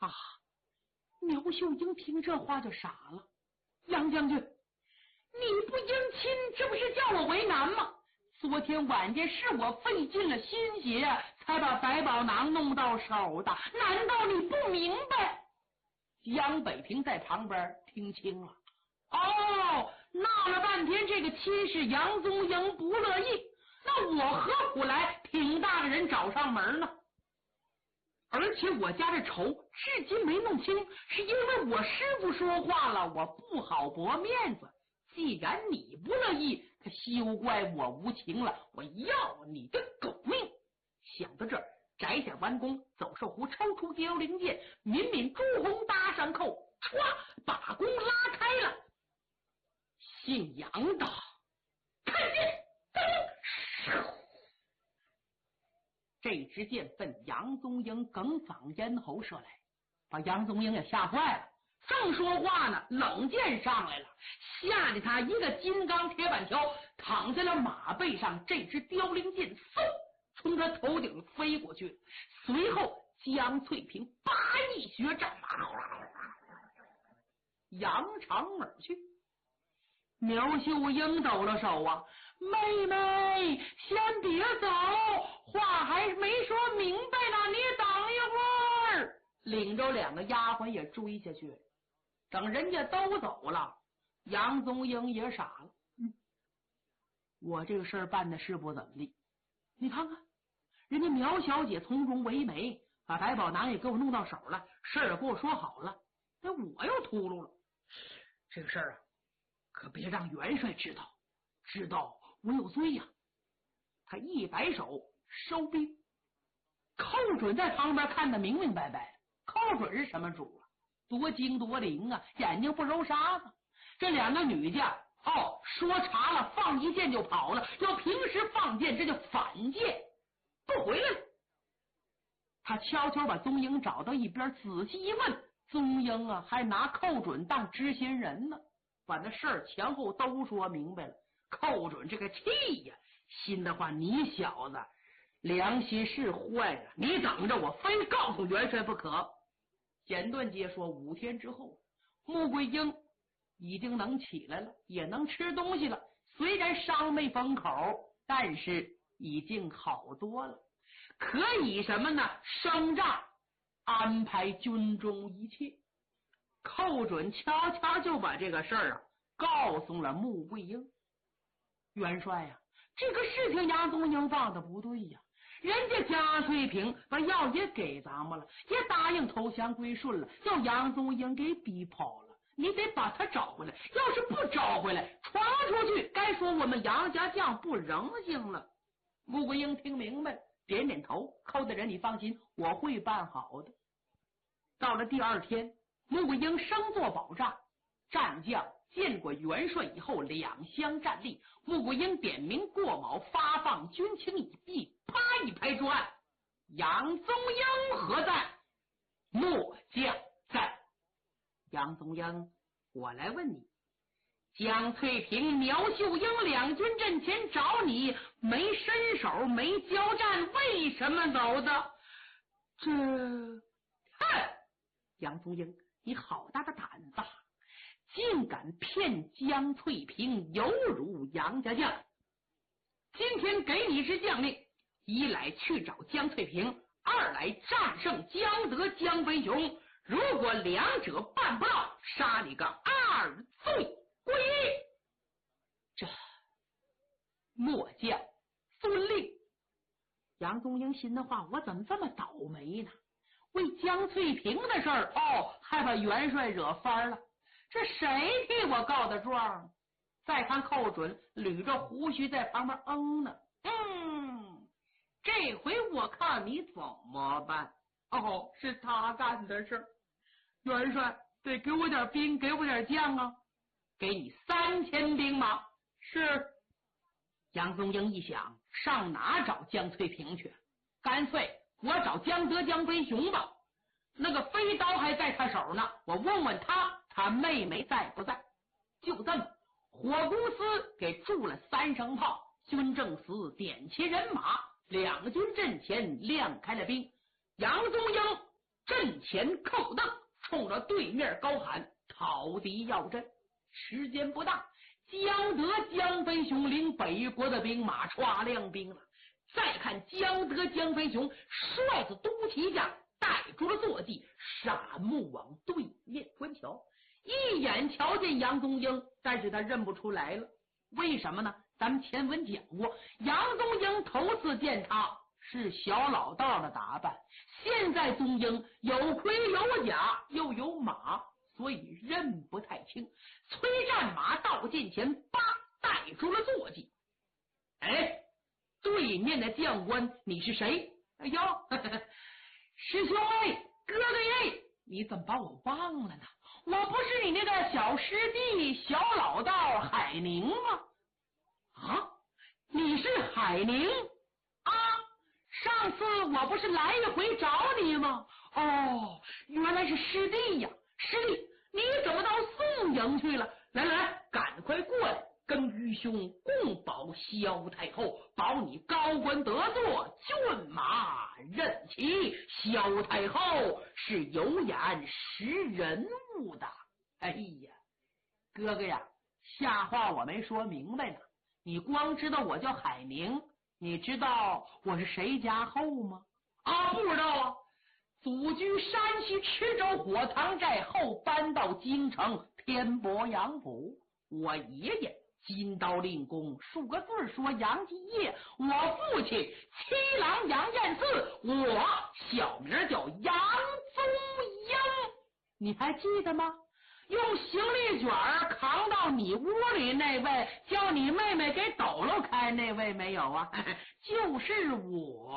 啊！苗秀英听这话就傻了。杨将军，你不迎亲，这不是叫我为难吗？昨天晚间是我费尽了心血才把百宝囊弄到手的，难道你不明白？杨北平在旁边听清了，哦，闹了半天这个亲事杨宗英不乐意，那我何苦来挺大的人找上门呢？而且我家这仇至今没弄清，是因为我师傅说话了，我不好驳面子。既然你不乐意，可休怪我无情了，我要你的狗命！想到这儿，摘下弯弓，走上湖，抽出凋零剑，抿抿朱红搭上扣，歘，把弓拉开了。姓杨的，看剑，噔！这支箭奔杨宗英哽嗓咽喉射来，把杨宗英也吓坏了。正说话呢，冷箭上来了，吓得他一个金刚铁板条躺在了马背上。这支凋零箭嗖从他头顶飞过去，随后江翠萍八一血战扬长而去。苗秀英抖了手啊，妹妹先别走，话还没说明白呢，你等一会儿。领着两个丫鬟也追下去。等人家都走了，杨宗英也傻了。我这个事儿办的是不怎么地，你看看人家苗小姐从容为美，把百宝囊也给我弄到手了，事儿给我说好了，那我又秃噜了。这个事儿啊，可别让元帅知道，知道我有罪呀。他一摆手收兵。寇准在旁边看得明明白白，寇准是什么主啊？多精多灵啊，眼睛不揉沙子。这两个女将说查了，放一箭就跑了，要平时放箭，这就反箭，不回来了。他悄悄把宗英找到一边，仔细一问，宗英啊还拿寇准当知心人呢，把那事儿前后都说明白了。寇准这个气呀，心的话，你小子良心是坏了，你等着我，非告诉元帅不可。简短截说，5天之后，穆桂英已经能起来了，也能吃东西了。虽然伤没封口，但是已经好多了，可以什么呢？升帐，安排军中一切。寇准悄悄就把这个事儿告诉了穆桂英。元帅呀，这个事情杨宗英办的不对呀。人家江翠萍把药也给咱们了，也答应投降归顺了，叫杨宗英给逼跑了，你得把他找回来。要是不找回来，传出去，该说我们杨家将不人性了。穆桂英听明白了，点点头，寇大人你放心，我会办好的。到了第二天，穆桂英升做保障，战将见过元帅以后，两相站立。穆桂英点名过卯，发放军情已毕，啪一拍桌案，杨宗英何在？末将在。杨宗英，我来问你，江翠萍、苗秀英两军阵前找你，没伸手，没交战，为什么走的？杨宗英，你好大的胆子，竟敢骗江翠萍，有辱杨家将。今天给你一支将令，一来去找江翠萍，二来战胜江德、江飞雄。如果两者办不到，杀你个二罪归一。这末将遵令。杨宗英心的话，我怎么这么倒霉呢？为江翠萍的事儿还把元帅惹翻了，这谁替我告的状？再看寇准捋着胡须在旁边呢，这回我看你怎么办？是他干的事儿，元帅得给我点兵，给我点将啊！给你3000兵马。是。杨宗英一想，上哪找江翠萍去？干脆我找江德、江飞雄吧。那个飞刀还在他手呢，我问问他妹妹在不在。就这么，火公司给铸了3声炮，军政司点齐人马，两军阵前亮开了兵。杨宗英阵前扣蹬，冲着对面高喊讨敌要阵。时间不大，江德、江飞雄领北国的兵马歘亮兵了。再看江德、江飞雄率着都骑将带住了坐骑，闪目往对面观瞧，一眼瞧见杨宗英，但是他认不出来了。为什么呢？咱们前文讲过，杨宗英头次见他是小老道的打扮，现在宗英有盔有甲又有马，所以认不太清。催战马到近前，叭带住了坐骑。哎，对面的将官，你是谁？哎呦，师兄哎，哥哥哎，你怎么把我忘了呢？我不是你那个小师弟小老道海宁吗？啊，你是海宁啊？上次我不是来一回找你吗？哦，原来是师弟呀！师弟，你怎么到宋营去了？来来，赶快过来，跟愚兄共保萧太后，保你高官得坐，骏马任骑。萧太后是有眼识人物的。哎呀，哥哥呀，下话我没说明白呢，你光知道我叫海宁，你知道我是谁家后吗？啊，不知道啊。祖居山西池州火塘寨，后搬到京城天伯杨府。我爷爷金刀令公，数个字说杨继业。我父亲七郎杨彦四，我小名叫杨宗英，你还记得吗？用行李卷扛到你屋里那位，叫你妹妹给抖搂开那位没有啊？就是我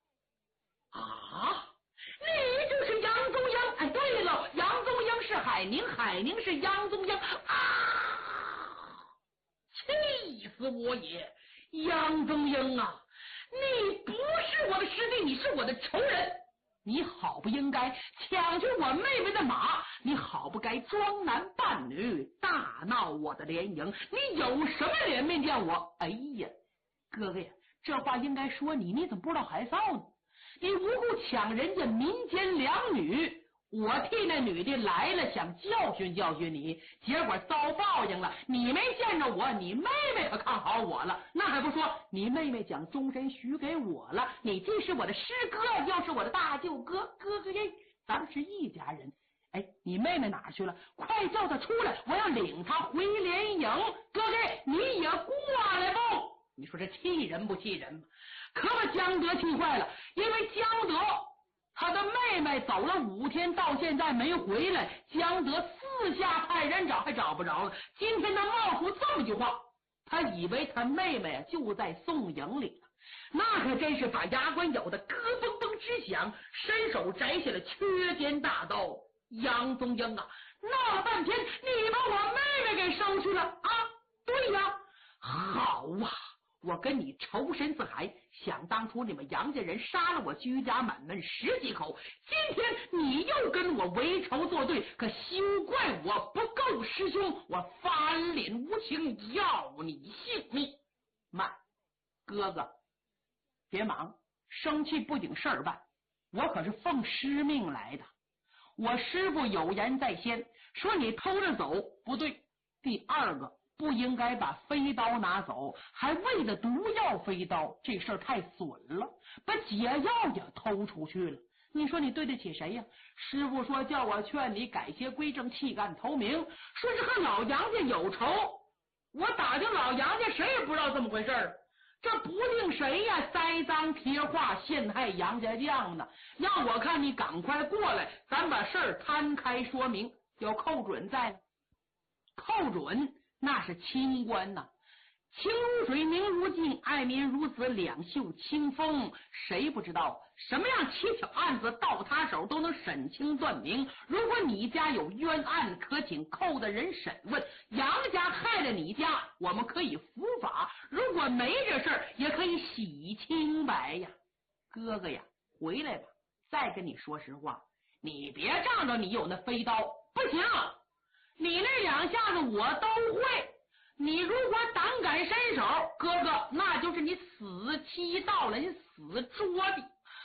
啊！你就是杨宗英。哎，对了，杨宗英是海宁，海宁是杨宗英啊！气死我也！杨宗英啊，你不是我的师弟，你是我的仇人。你好不应该抢去我妹妹的马，你好不该装男扮女，大闹我的连营，你有什么脸面见我？哎呀，哥哥呀，这话应该说你，你怎么不知道害臊呢？你无故抢人家民间良女，我替那女的来了，想教训教训你，结果遭报应了。你没见着我，你妹妹可看好我了。那还不说，你妹妹将终身许给我了。你既是我的师哥，又是我的大舅哥，哥哥耶，咱们是一家人。哎，你妹妹哪去了？快叫她出来，我要领她回连营。哥哥，你也过来不？你说这气人不气人吗？可把江德气坏了，因为江德他的妹妹走了5天，到现在没回来。江德四下派人找，还找不着了。今天他冒出这么句话，他以为他妹妹就在宋营里了，那可真是把牙关咬得咯嘣嘣直响，伸手摘下了缺肩大刀。杨宗英啊，闹了半天，你把我妹妹给收去了啊？对呀，好啊，我跟你仇深似海，想当初你们杨家人杀了我居家满门10几口，今天你又跟我为仇作对，可休怪我不够师兄，我翻脸无情，要你性命。慢，哥哥别忙，生气不顶事儿办，我可是奉师命来的。我师父有言在先，说你偷着走不对。第二个，不应该把飞刀拿走，还喂的毒药飞刀，这事儿太损了。把解药也偷出去了，你说你对得起谁呀？师父说叫我劝你改邪归正，弃暗投明，说是和老杨家有仇。我打听老杨家，谁也不知道这么回事儿。这不定谁呀，栽赃贴话，陷害杨家将呢。要我看你赶快过来，咱把事儿摊开说明。有寇准在，寇准那是清官呐，清如水，明如镜，爱民如子，两袖清风。谁不知道什么样蹊跷案子到他手都能审清断明。如果你家有冤案，可请寇的人审问。杨家害了你家，我们可以伏法；如果没这事儿，也可以洗清白呀。哥哥呀，回来吧。再跟你说实话，你别仗着你有那飞刀，不行，你那2下子我都会。你如果胆敢伸手，哥哥，那就是你死期到了，你死捉的。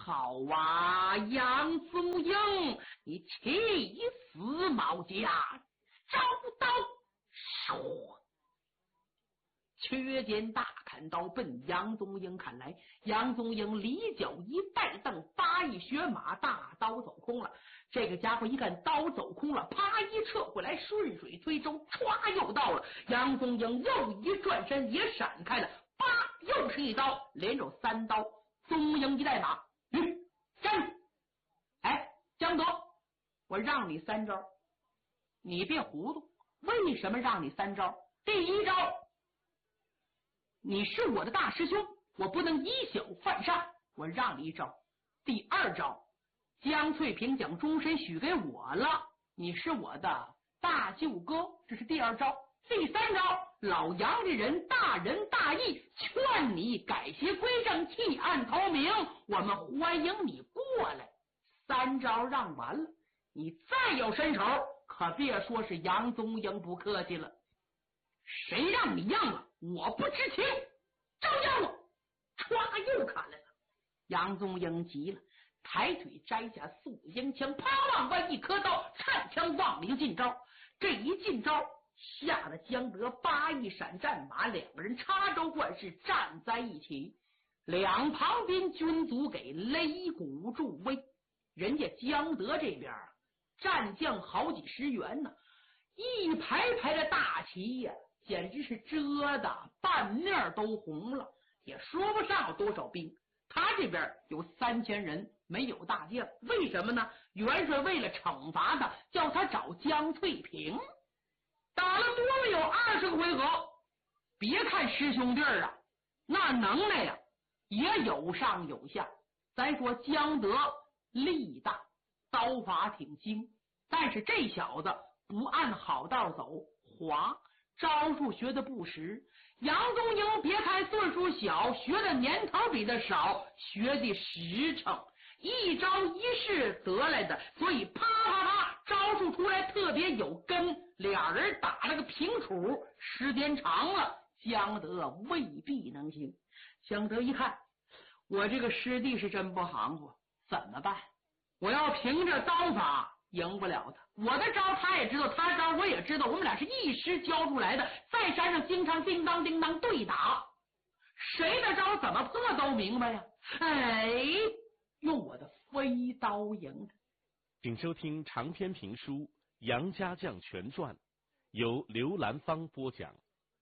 好啊，杨宗英，你气死毛家，招刀说。缺肩大砍刀奔杨宗英砍来，杨宗英里脚一带蹬，八一血马，大刀走空了。这个家伙一看刀走空了，啪一撤回来，顺水推舟，歘又到了。杨宗英又一转身也闪开了，啪又是一刀，连着3刀。宗英一带马，站！哎，江德，我让你3招，你别糊涂。为什么让你3招？第一招，你是我的大师兄，我不能以小犯上，我让你一招。第二招，江翠萍将终身许给我了，你是我的大舅哥，这是第二招。第三招，老杨这人大仁大义，劝你改邪归正，弃暗投明，我们欢迎你过来。3招让完了，你再要伸手，可别说是杨宗英不客气了。谁让你让了，我不知情，照样我歘又砍来了。杨宗英急了，抬腿摘下素英枪，啪往外一磕刀，颤枪往里进招。这一进招，吓得江德八一闪战马，两个人插招换式站在一起，两旁边军卒给擂鼓助威。人家江德这边战将好几十员呢，一排排的大旗呀，简直是遮的半面都红了，也说不上有多少兵。他这边有3000人，没有大将，为什么呢？元帅为了惩罚他，叫他找江翠萍。打了多了有20个回合，别看师兄弟啊，那能耐呀也有上有下。咱说江德力大，刀法挺精，但是这小子不按好道走，滑，招数学的不实。杨宗英别看岁数小，学的年头比他少，学的实诚，一招一式得来的，所以啪啪啪招数出来特别有根，俩人打了个平处，时间长了，江德未必能行。江德一看，我这个师弟是真不行活，怎么办？我要凭着刀法赢不了他，我的招他也知道，他招我也知道，我们俩是一师教出来的，在山上经常叮当叮当对打，谁的招怎么破都明白呀。哎，用我的飞刀赢他。 请收听长篇评书《杨家将全传》，由刘兰芳播讲。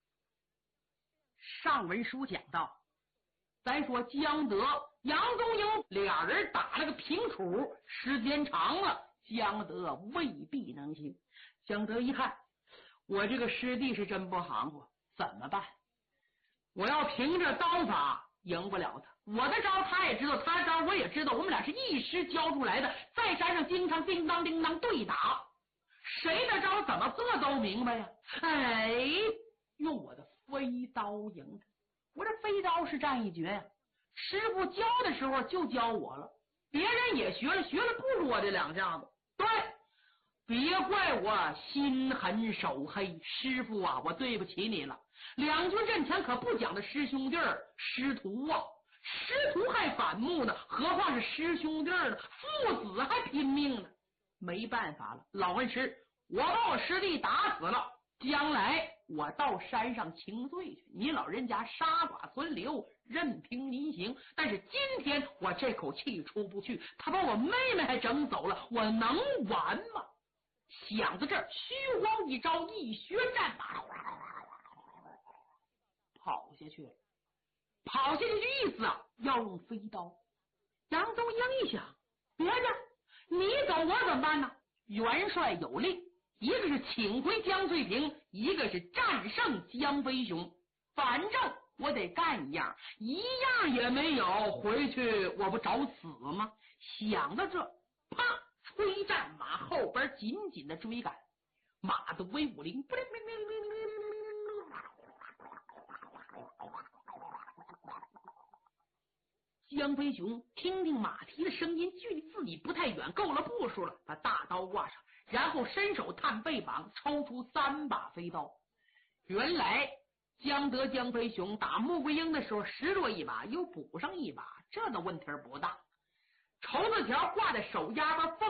上文书讲到，咱说江德杨宗英俩人打了个平处，时间长了，江德未必能行。江德一看，我这个师弟是真不行活，怎么办？我要凭着刀法赢不了他，我的招他也知道，他招我也知道，我们俩是一师教出来的，在山上经常叮当叮当对打，谁的招怎么破都明白呀。哎，用我的飞刀赢他。我这飞刀是战一绝呀，师傅教的时候就教我了，别人也学了，学了不如我这2下子。对，别怪我心狠手黑，师傅啊，我对不起你了。两军阵前可不讲的师兄弟师徒啊，师徒还反目呢，何况是师兄弟呢？父子还拼命呢。没办法了，老恩师，我把我师弟打死了，将来我到山上请罪去，你老人家杀剐存留，任凭您行。但是今天我这口气出不去，他把我妹妹还整走了，我能完吗？想到这儿，虚晃一招，一学战马跑下去了。跑下去的意思啊，要用飞刀。杨宗英一想，别的你走我怎么办呢？元帅有令，一个是请回江翠萍，一个是战胜江飞雄，反正我得干一样，一样也没有，回去我不找死吗？想到这，啪，催战马后边紧紧的追赶，马的威武灵，江飞雄听听马蹄的声音，距离自己不太远，够了步数了，把大刀挂上，然后伸手探背膀，抽出3把飞刀。原来江德江飞雄打穆桂英的时候失落一把，又补上一把，这的问题不大。 绸子条挂在手丫边，